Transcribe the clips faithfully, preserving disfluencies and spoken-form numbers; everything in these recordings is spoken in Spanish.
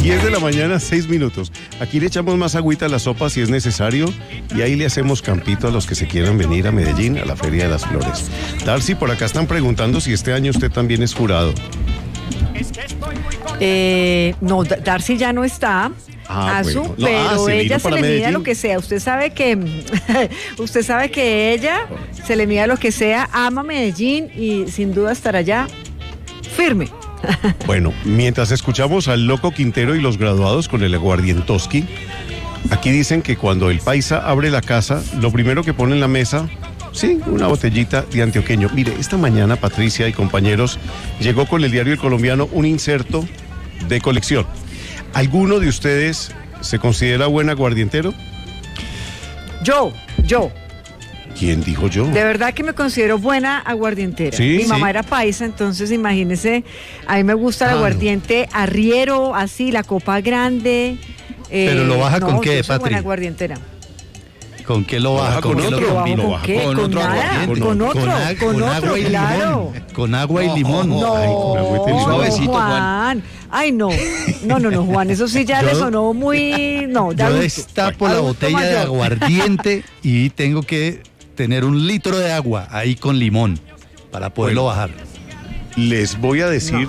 diez de la mañana, seis minutos. Aquí le echamos más agüita a la sopa si es necesario y ahí le hacemos campito a los que se quieran venir a Medellín, a la Feria de las Flores. Darcy, por acá están preguntando si este año usted también es jurado. Eh, no, Darcy ya no está. Ah, Azu, bueno. No, pero ah, se ella vino se para le mide Medellín. lo que sea. Usted sabe que usted sabe que ella se le mide lo que sea, ama Medellín y sin duda estará allá firme. Bueno, mientras escuchamos al Loco Quintero y los graduados con el aguardientoski, aquí dicen que cuando el paisa abre la casa, lo primero que pone en la mesa, sí, una botellita de antioqueño. Mire, esta mañana Patricia y compañeros llegó con el diario El Colombiano un inserto de colección. ¿Alguno de ustedes se considera buen aguardientero? Yo, yo. ¿Quién dijo yo? De verdad que me considero buena aguardientera. Sí, Mi mamá sí. era paisa, entonces imagínese, a mí me gusta el Ah, aguardiente arriero, así, la copa grande. eh, ¿Pero lo baja con qué, yo soy Patri? buena aguardientera. ¿Con qué lo baja? con qué otro. lo ¿Lo bajo lo con baja qué? con Con, otro nada, aguardiente. con otro, Con, ag- con con otro, agua y claro. limón. Con agua y limón. No, Ay, con agüita y limón. Suavecito, Juan. Ay, no. No, no, no, Juan, eso sí ya Yo- le sonó muy... No, de Yo adulto. destapo la Adulto botella de mayor. aguardiente y tengo que tener un litro de agua ahí con limón para poderlo Bueno. bajar. Les voy a decir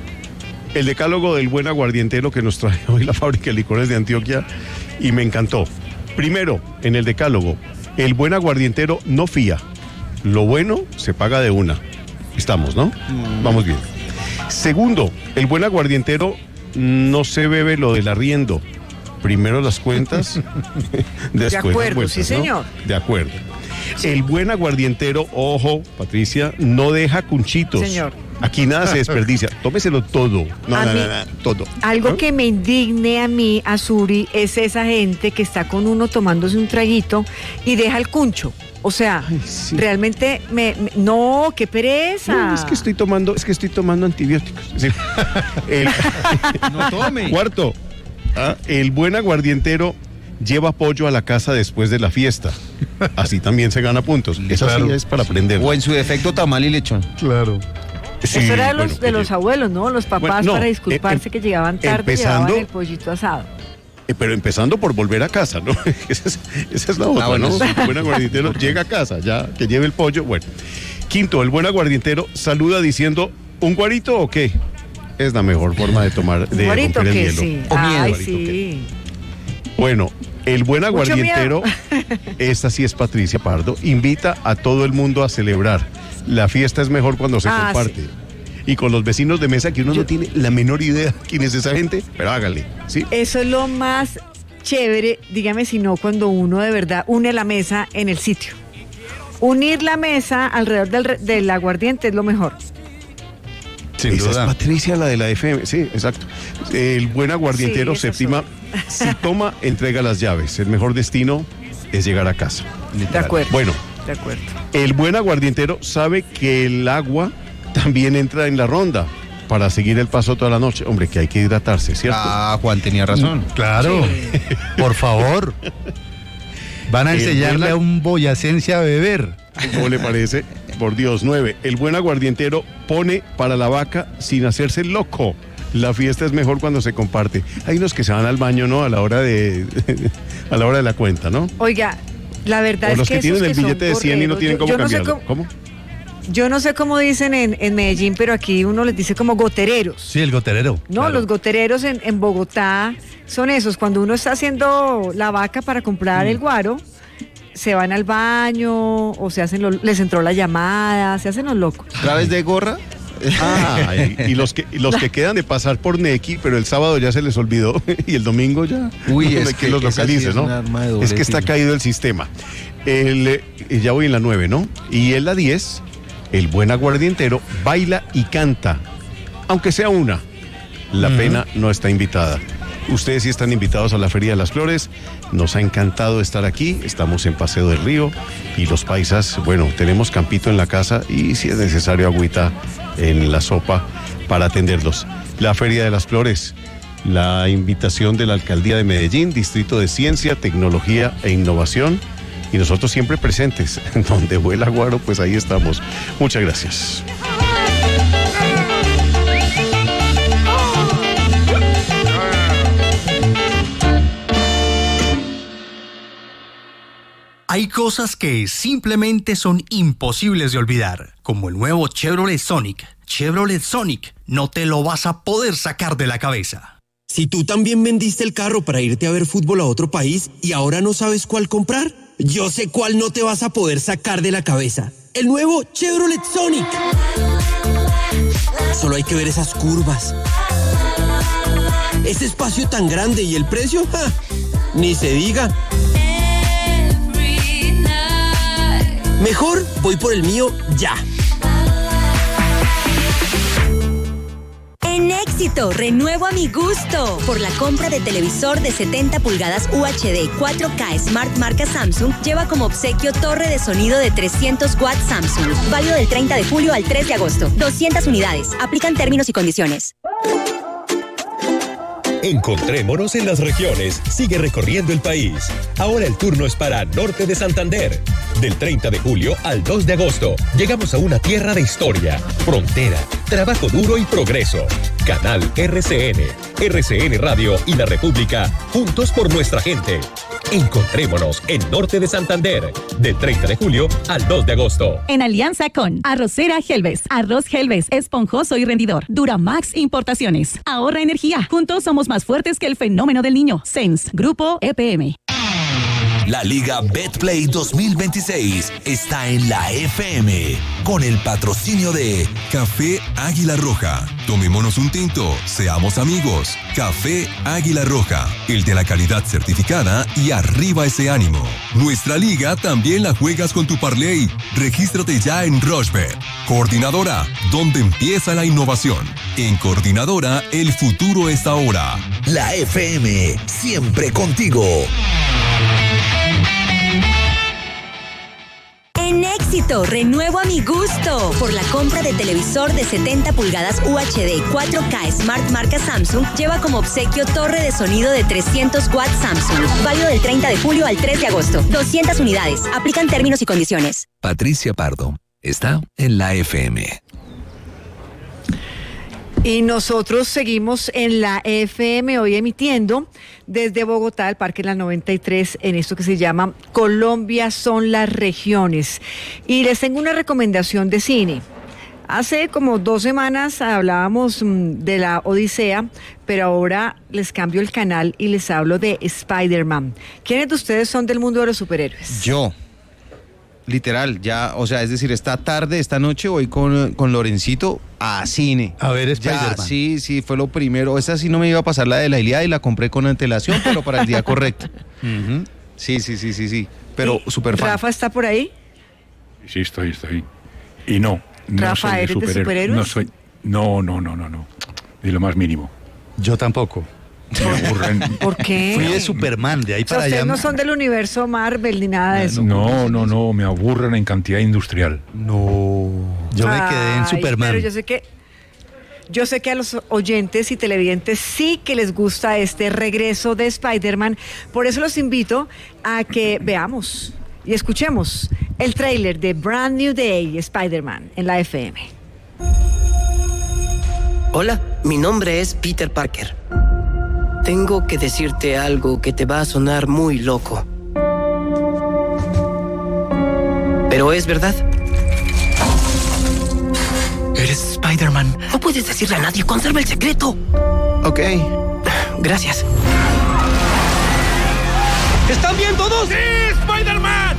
el decálogo del buen aguardientero que nos trae hoy la fábrica de licores de Antioquia y me encantó. Primero, en el decálogo, el buen aguardientero no fía. Lo bueno se paga de una. Estamos, ¿no? Vamos bien. Segundo, el buen aguardientero no se bebe lo del arriendo. Primero las cuentas, después las acuerdo, vueltas, sí, ¿no? señor. De acuerdo. El buen aguardientero, ojo, Patricia, no deja cunchitos. Señor. Aquí nada se desperdicia. Tómeselo todo. No, A no, mí- no, no, todo. Algo ¿No? que me indigne a mí, a Suri, es esa gente que está con uno tomándose un traguito y deja el cuncho. O sea, Ay, sí. realmente me, me- no, qué pereza. No, es que estoy tomando, es que estoy tomando antibióticos. Sí. El- No tome. Cuarto, ah, el buen aguardientero lleva pollo a la casa después de la fiesta. Así también se gana puntos. Eso Claro. sí es para aprender. O en su defecto, tamal y lechón. Claro. Sí, Eso era de los, bueno, de que los lle- abuelos, ¿no? Los papás Bueno, no, para disculparse em- que llegaban tarde empezando- llevaban el pollito asado. eh, pero empezando por volver a casa, ¿no? esa, es, esa es la otra, bueno, ¿no? sí. El buen aguardientero llega a casa, ya que lleve el pollo. Bueno. Quinto, el buen aguardientero saluda diciendo, ¿un guarito o qué? Es la mejor forma de tomar, de Guarito romper el que hielo. sí. O miedo, Ay, guarito sí. Bueno, el buen Mucho aguardientero, esta sí es Patricia Pardo, invita a todo el mundo a celebrar. La fiesta es mejor cuando se Ah, comparte. Y con los vecinos de mesa que uno no tiene la menor idea quién es esa gente, pero hágale, ¿sí? Eso es lo más chévere, dígame si no, cuando uno de verdad une la mesa en el sitio. Unir la mesa alrededor del, re- del aguardiente es lo mejor. Sin Esa duda. es Patricia, la de la F M, sí, exacto. El buen aguardientero Sí, esas séptima, si toma, entrega las llaves. El mejor destino es llegar a casa. De acuerdo. Bueno, De acuerdo. el buen aguardientero sabe que el agua también entra en la ronda para seguir el paso toda la noche. Hombre, que hay que hidratarse, ¿cierto? Ah, Juan tenía razón. Claro. Por favor. Van a El enseñarle buena- a un boyacense a beber. ¿Cómo le parece? Por Dios, nueve. El buen aguardientero pone para la vaca sin hacerse loco. La fiesta es mejor cuando se comparte. Hay unos que se van al baño, ¿no? A la hora de, a la hora de la cuenta, ¿no? Oiga, la verdad O es los que, esos tienen el son billete de cien y no gorreros, tienen yo- cómo yo no sé cambiarlo. cómo- ¿Cómo? Yo no sé cómo dicen en, en Medellín, pero aquí uno les dice como gotereros. Sí, el goterero. No, claro. los gotereros en, en Bogotá son esos. Cuando uno está haciendo la vaca para comprar el guaro, se van al baño o se hacen los- les entró la llamada, se hacen los locos. ¿Traves de gorra? Ah, y, y los que y los que quedan de pasar por Nequi, pero el sábado ya se les olvidó y el domingo ya. Uy, no es hay que los esa sí localice, es ¿no? un arma de doble Es que está filo. caído el sistema. El, eh, ya voy en la nueve, ¿no? Y en la diez, el buen aguardientero baila y canta, aunque sea una. La Ujú. pena no está invitada. Ustedes sí están invitados a la Feria de las Flores. Nos ha encantado estar aquí. Estamos en Paseo del Río y los paisas, bueno, tenemos campito en la casa y si es necesario agüita en la sopa para atenderlos. La Feria de las Flores, la invitación de la Alcaldía de Medellín, Distrito de Ciencia, Tecnología e Innovación. Y nosotros siempre presentes. Donde vuela Guaro, pues ahí estamos. Muchas gracias. Hay cosas que simplemente son imposibles de olvidar, como el nuevo Chevrolet Sonic. Chevrolet Sonic, no te lo vas a poder sacar de la cabeza. Si tú también vendiste el carro para irte a ver fútbol a otro país y ahora no sabes cuál comprar, yo sé cuál no te vas a poder sacar de la cabeza. El nuevo Chevrolet Sonic. Solo hay que ver esas curvas. Ese espacio tan grande y el precio, ¡ja! Ni se diga. Mejor voy por el mío ya. En Éxito, renuevo a mi gusto. Por la compra de televisor de setenta pulgadas U H D cuatro K Smart marca Samsung, lleva como obsequio torre de sonido de trescientos watts Samsung. Válido del treinta de julio al tres de agosto. doscientas unidades. Aplican términos y condiciones. Encontrémonos en las regiones. Sigue recorriendo el país. Ahora el turno es para Norte de Santander. Del treinta de julio al dos de agosto, llegamos a una tierra de historia, frontera, trabajo duro y progreso. Canal R C N, R C N Radio y La República, juntos por nuestra gente. Encontrémonos en Norte de Santander, del treinta de julio al dos de agosto. En alianza con Arrocera Helves, arroz Helves, esponjoso y rendidor. Duramax Importaciones, ahorra energía. Juntos somos más fuertes que el fenómeno del niño. Sense, Grupo E P M. La Liga Betplay dos mil veintiséis está en la F M con el patrocinio de Café Águila Roja. Tomémonos un tinto, seamos amigos. Café Águila Roja, el de la calidad certificada y arriba ese ánimo. Nuestra liga también la juegas con tu parlay. Regístrate ya en Rochebet. Coordinadora, donde empieza la innovación. En Coordinadora, el futuro es ahora. La F M, siempre contigo. En Éxito, renuevo a mi gusto. Por la compra de televisor de setenta pulgadas U H D cuatro K Smart marca Samsung, lleva como obsequio torre de sonido de trescientos watts Samsung. Válido del treinta de julio al tres de agosto. doscientas unidades. Aplican términos y condiciones. Patricia Pardo está en la F M. Y nosotros seguimos en la F M hoy emitiendo desde Bogotá, el Parque La noventa y tres, en esto que se llama Colombia son las regiones. Y les tengo una recomendación de cine. Hace como dos semanas hablábamos mmm, de la Odisea, pero ahora les cambio el canal y les hablo de Spider-Man. ¿Quiénes de ustedes son del mundo de los superhéroes? Yo. Literal, ya, o sea, es decir, esta tarde, esta noche voy con, con Lorencito a cine. A ver, Spider-Man. Ya, sí, sí, fue lo primero. Esa sí no me iba a pasar la de la Ilíada y la compré con antelación, pero para el día correcto. Uh-huh. Sí, sí, sí, sí, sí. Pero súper fan. ¿Rafa está por ahí? Sí, estoy, estoy. Y no, no Rafa, soy de ¿eres superhéroes. de superhéroes? No soy, no, no, no, no, no. Ni lo más mínimo. Yo tampoco. Me aburren. ¿Por qué? Fui de Superman, de ahí O sea, para ustedes allá. no son del universo Marvel ni nada de eso. No, no, no, me aburren en cantidad industrial. No. Yo me quedé en Ay, Superman. Pero yo sé que yo sé que a los oyentes y televidentes sí que les gusta este regreso de Spider-Man. Por eso los invito a que veamos y escuchemos el tráiler de Brand New Day, Spider-Man, en la F M. Hola, mi nombre es Peter Parker. Tengo que decirte algo que te va a sonar muy loco. Pero es verdad. Eres Spider-Man. No puedes decirle a nadie, conserva el secreto. Ok. Gracias. ¿Están bien todos? ¡Sí, Spider-Man!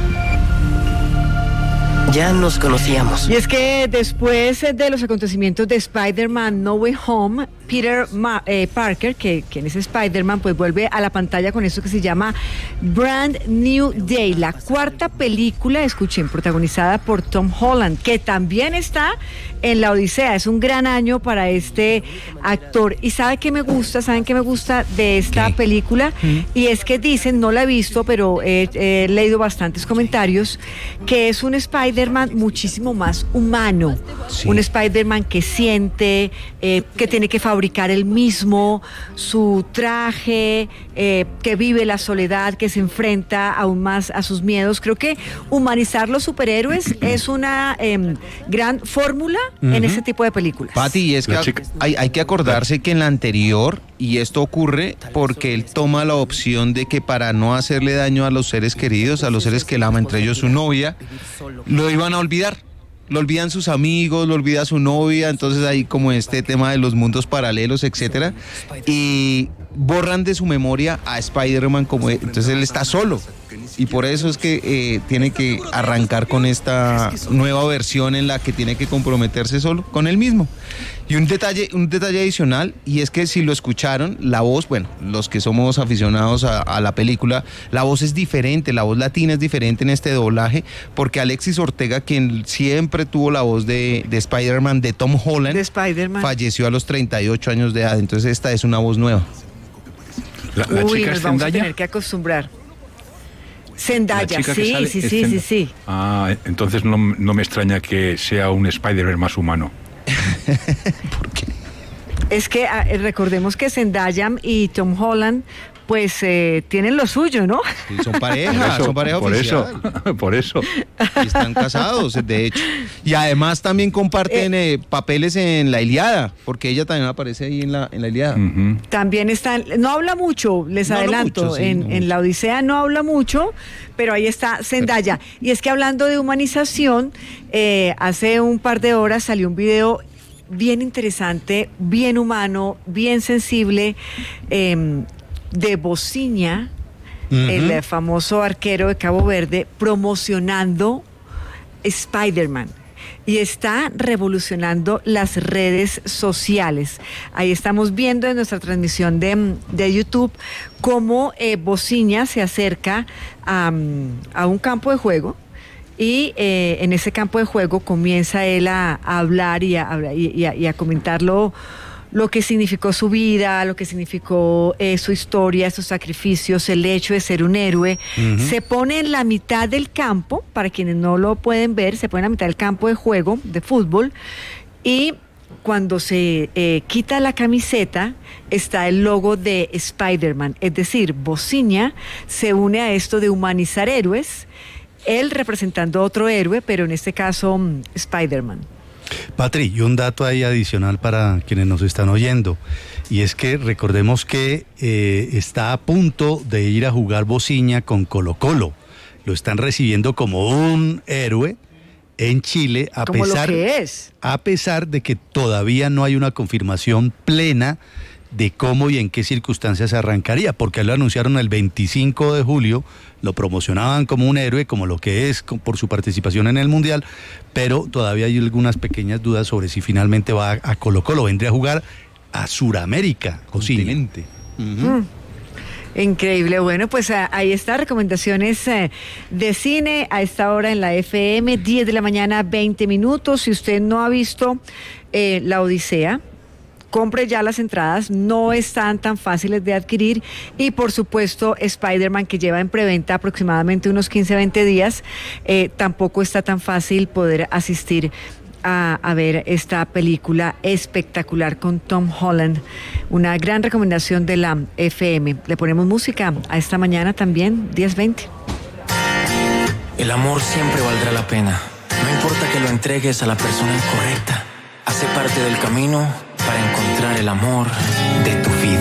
Ya nos conocíamos. Y es que después de los acontecimientos de Spider-Man No Way Home, Peter Ma- eh, Parker, que quien es Spider-Man, pues vuelve a la pantalla con esto que se llama Brand New Day, la cuarta película, escuchen, protagonizada por Tom Holland, que también está en la Odisea. Es un gran año para este actor. Y ¿sabe qué me gusta? ¿Saben qué me gusta de esta ¿Qué? película? ¿Mm? Y es que dicen, no la he visto, pero he, he leído bastantes comentarios, que es un Spider-Man muchísimo más humano. Sí. Un Spider-Man que siente, eh, que tiene que fabricar él mismo su traje, eh, que vive la soledad, que se enfrenta aún más a sus miedos. Creo que humanizar los superhéroes es una eh, gran fórmula uh-huh. en ese tipo de películas. Pati, y es que hay, hay que acordarse que en la anterior y esto ocurre porque él toma la opción de que para no hacerle daño a los seres queridos, a los seres que él ama, entre ellos su novia, lo iban a olvidar. Lo olvidan sus amigos, lo olvida su novia, entonces hay como este tema de los mundos paralelos, etcétera, y borran de su memoria a Spider-Man como él. Entonces él está solo y por eso es que eh, tiene que arrancar con esta nueva versión en la que tiene que comprometerse solo con él mismo. Y un detalle, un detalle adicional, y es que si lo escucharon, la voz, bueno, los que somos aficionados a, a la película, la voz es diferente, la voz latina es diferente en este doblaje, porque Alexis Ortega, quien siempre tuvo la voz de, de Spider-Man, de Tom Holland, de Spider-Man, falleció a los treinta y ocho años de edad, entonces esta es una voz nueva. La, la Uy, chica nos es vamos Zendaya. a tener que acostumbar. Zendaya, sí, sale sí, es sí, Zend- sí, sí. Ah, entonces no, no me extraña que sea un Spider-Man más humano. ¿Por qué? Es que ah, recordemos que Zendaya y Tom Holland pues eh, tienen lo suyo, ¿no? Sí, son pareja, son pareja por oficial. eso, por eso. Y están casados, de hecho. Y además también comparten eh, eh, papeles en La Ilíada, porque ella también aparece ahí en la, en la Ilíada. Uh-huh. También están, no habla mucho, les No habla adelanto, mucho, sí, en, no. en La Odisea no habla mucho, pero ahí está Zendaya. Y es que hablando de humanización, eh, hace un par de horas salió un video bien interesante, bien humano, bien sensible, eh, de Bociña, uh-huh. el eh, famoso arquero de Cabo Verde, promocionando Spider-Man. Y está revolucionando las redes sociales. Ahí estamos viendo en nuestra transmisión de, de YouTube cómo eh, Bociña se acerca a, a un campo de juego. Y eh, en ese campo de juego comienza él a, a hablar y a, y, a, y a comentar lo, lo que significó su vida, lo que significó eh, su historia, sus sacrificios, el hecho de ser un héroe. Uh-huh. Se pone en la mitad del campo, para quienes no lo pueden ver, se pone en la mitad del campo de juego de fútbol y cuando se eh, quita la camiseta está el logo de Spider-Man, es decir, Bociña se une a esto de humanizar héroes, él representando a otro héroe, pero en este caso um, Spider-Man. Patri, y un dato ahí adicional para quienes nos están oyendo, y es que recordemos que eh, está a punto de ir a jugar Bociña con Colo-Colo. Lo están recibiendo como un héroe en Chile, a como pesar, lo que es. a pesar de que todavía no hay una confirmación plena de cómo y en qué circunstancias arrancaría, porque lo anunciaron el veinticinco de julio, lo promocionaban como un héroe, como lo que es por su participación en el Mundial, pero todavía hay algunas pequeñas dudas sobre si finalmente va a Colo-Colo, vendría a jugar a Suramérica, continente. Uh-huh. Mm. Increíble, bueno, pues a, ahí está, recomendaciones eh, de cine a esta hora en la F M, diez de la mañana, veinte minutos. Si usted no ha visto eh, La Odisea, compre ya las entradas, no están tan fáciles de adquirir, y por supuesto Spider-Man, que lleva en preventa aproximadamente unos quince a veinte días, eh, tampoco está tan fácil poder asistir a, a ver esta película espectacular con Tom Holland, una gran recomendación de la F M. Le ponemos música a esta mañana también, diez veinte. El amor siempre valdrá la pena, no importa que lo entregues a la persona incorrecta, hace parte del camino para encontrar el amor de tu vida.